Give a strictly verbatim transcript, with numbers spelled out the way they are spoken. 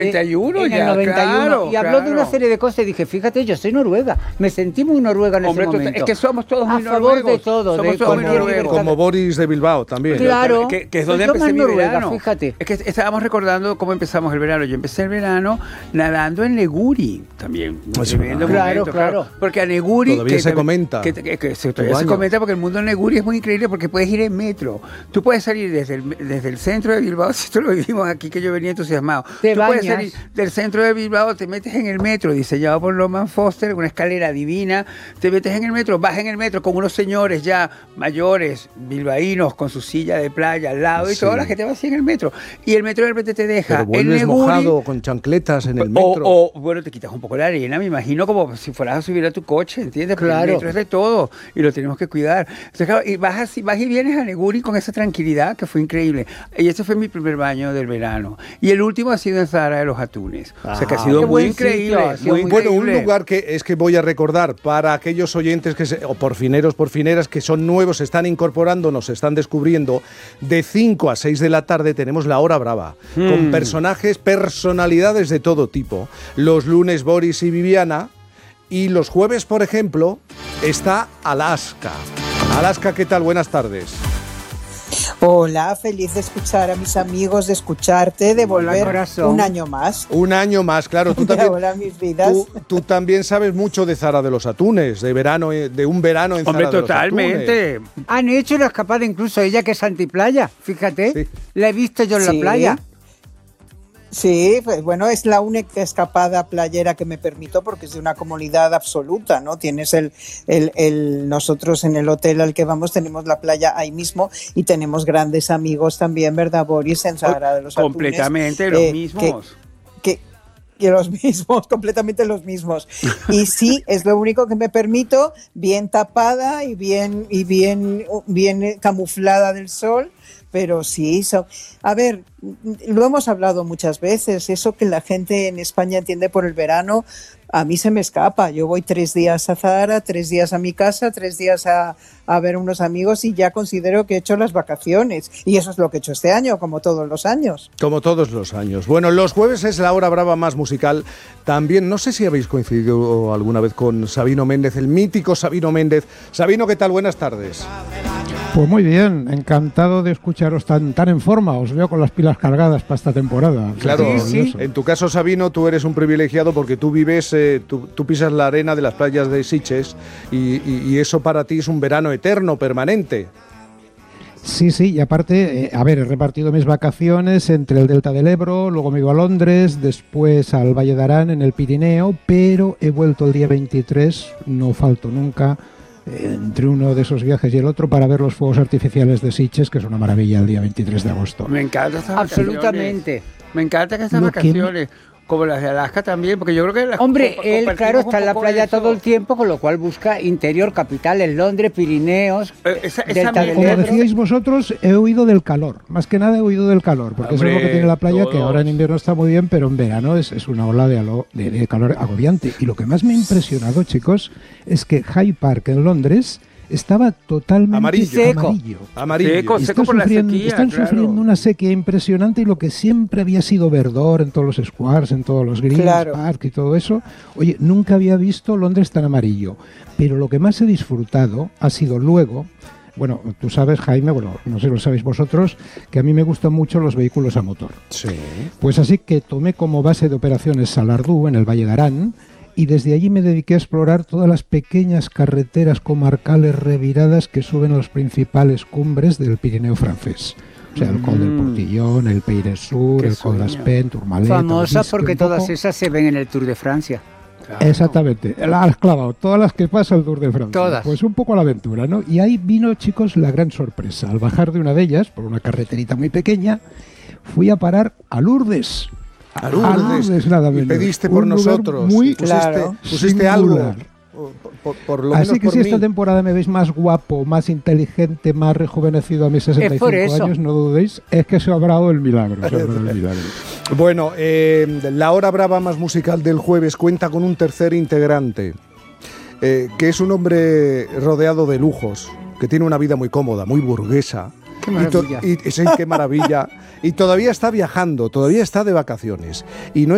noventa y uno en ya, el noventa y uno, claro, y habló claro. de una serie de cosas y dije, fíjate, yo soy noruega, me sentí muy noruega en Hombre, ese tú- momento. es que somos todos muy a favor noruegos. de todo, Somos de todos muy cualquier noruegos. libertad. Como Boris de Bilbao también. Claro. Que, que es Soy donde yo empecé más mi noruega, verano. fíjate. Es que estábamos recordando cómo empezamos el verano. Yo empecé el verano nadando en Neguri también. Un Es tremendo verdad. Claro, momento, claro. Porque a Neguri... Todavía que se también- comenta. Que, que- que se, Tu todavía se baño. comenta porque el mundo de Neguri es muy increíble porque puedes ir en metro. Tú puedes salir desde el, desde el centro de Bilbao, si esto lo vivimos aquí que yo venía entusiasmado. Te Tú puedes bañas. salir del centro de Bilbao, te metes en el metro diseñado por Norman Foster, una escalera divina, te metes en el metro, vas en el metro con unos señores ya mayores, bilbaínos, con su silla de playa al lado y Sí. toda la gente va así en el metro. Y el metro de repente te deja Pero en vuelves Neguri, mojado con chancletas en el o, metro. o, bueno, te quitas un poco la arena, me imagino, como si fueras a subir a tu coche, ¿entiendes? Porque Claro. el metro es de todo y lo tenemos que cuidar. Entonces, claro, y vas, así, vas y vienes a Neguri con esa tranquilidad que fue increíble. Y ese fue mi primer baño del verano. Y el último ha sido en Zahara de los Atunes. o sea, que ha Ah, sido qué muy buen increíble. sitio, ha sido muy muy Bueno, un increíble. lugar que es que voy a recordar para aquellos oyentes que se, o porfineros, porfineras que son nuevos, se están incorporando, nos están descubriendo. De cinco a seis de la tarde tenemos la Hora Brava, con personajes, personalidades de todo tipo. Los lunes Boris y Viviana, y los jueves, por ejemplo, está Alaska. Alaska, ¿qué tal? Buenas tardes. Hola, feliz de escuchar a mis amigos, de escucharte, de Hola, volver corazón. un año más. Un año más, claro. Tú De también, hola, mis vidas. tú, tú también sabes mucho de Zara de los Atunes, de verano, eh, de un verano en Hombre, Zara de los Atunes. totalmente. Han hecho una escapada incluso ella que es antiplaya, fíjate, Sí. la he visto yo en Sí. la playa. Sí, pues, bueno, es la única escapada playera que me permito porque es de una comunidad absoluta, ¿no? Tienes el, el, el, nosotros en el hotel al que vamos tenemos la playa ahí mismo y tenemos grandes amigos también, ¿verdad, Boris? En Zahara de los Atunes. Completamente los eh, mismos. que, que los mismos, completamente los mismos. Y sí, es lo único que me permito, bien tapada y bien, y bien, bien camuflada del sol, pero sí, so, a ver, lo hemos hablado muchas veces, eso que la gente en España entiende por el verano, a mí se me escapa. Yo voy tres días a Zahara, tres días a mi casa, tres días a, a ver unos amigos y ya considero que he hecho las vacaciones. Y eso es lo que he hecho este año, como todos los años. Como todos los años. Bueno, los jueves es la Hora Brava más musical. También, no sé si habéis coincidido alguna vez con Sabino Méndez, el mítico Sabino Méndez. Sabino, ¿qué tal? Buenas tardes. Pues muy bien, encantado de escucharos tan, tan en forma. Os veo con las pilas cargadas para esta temporada. Claro, Maravilloso. en tu caso, Sabino, tú eres un privilegiado porque tú vives, eh, tú, tú pisas la arena de las playas de Sitges y, y, y eso para ti es un verano eterno, permanente. Sí, sí, y aparte, eh, a ver, he repartido mis vacaciones entre el Delta del Ebro, luego me iba a Londres, después al Valle de Arán en el Pirineo, pero he vuelto el día veintitrés, no falto nunca, eh, entre uno de esos viajes y el otro para ver los fuegos artificiales de Sitges, que es una maravilla el día veintitrés de agosto. Me encantan estas Absolutamente. vacaciones. Me encantan estas Lo que me- vacaciones. Como las de Alaska también, porque yo creo que las Hombre, compa- él, compartimos claro, un está en la poco playa eso. todo el tiempo, con lo cual busca interior, capitales, Londres, Pirineos, Eh, esa- esa Delta del misma- Como Ebro. decíais vosotros, he huido del calor. Más que nada he huido del calor, porque eso es lo que Hombre, tiene la playa, que todos. ahora en invierno está muy bien, pero en verano es, es una ola de, alo- de, de calor agobiante. Y lo que más me ha impresionado, chicos, es que Hyde Park en Londres estaba totalmente Amarillo. Seco. amarillo. Amarillo. Seco, Y seco está por la sufriendo- sequía, están claro. sufriendo una sequía impresionante y lo que siempre había sido verdor en todos los squares, en todos los greens, Claro. park y todo eso. Oye, nunca había visto Londres tan amarillo. Pero lo que más he disfrutado ha sido luego, bueno, tú sabes, Jaime, bueno, no sé si lo sabéis vosotros, que a mí me gustan mucho los vehículos a motor. Sí. Pues así que tomé como base de operaciones Salardú en el Valle de Arán y desde allí me dediqué a explorar todas las pequeñas carreteras comarcales reviradas que suben a las principales cumbres del Pirineo francés. O sea, el Col del Portillón, el Peire Sur, Qué el Col sueño. d'Aspén, Tourmalet... Famosa Orlisque, porque un poco. todas esas se ven en el Tour de Francia. Claro. Exactamente, la has clavado, todas las que pasa el Tour de Francia. Todas. Pues un poco a la aventura, ¿no? Y ahí vino, chicos, la gran sorpresa. Al bajar de una de ellas, por una carreterita muy pequeña, fui a parar a Lourdes. A Lourdes. nada Y menos. pediste por Un lugar nosotros. Muy pusiste, Claro. pusiste algo. singular. Por, por- por lo menos Así que por si mí. esta temporada me veis más guapo, más inteligente, más rejuvenecido a mis sesenta y por cinco eso. años, no dudéis, es que se ha obrado el milagro. Se ha obrado el milagro. Bueno, eh, la hora brava más musical del jueves cuenta con un tercer integrante, eh, que es un hombre rodeado de lujos, que tiene una vida muy cómoda, muy burguesa. Qué Y to- maravilla. Y, sí, qué maravilla. Y todavía está viajando, todavía está de vacaciones. Y no